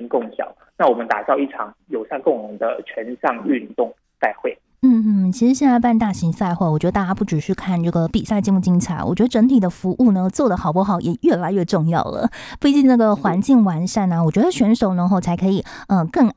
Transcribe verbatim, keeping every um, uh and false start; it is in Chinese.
共享，那我们打造一场友善共融的全上运动赛会。 嗯嗯，其实现在办大型赛会，我觉得大家不只是看这个比赛精不精彩，我觉得整体的服务呢做得好不好也越来越重要了。毕竟那个环境完善啊，我觉得选手呢后才可以嗯、呃、更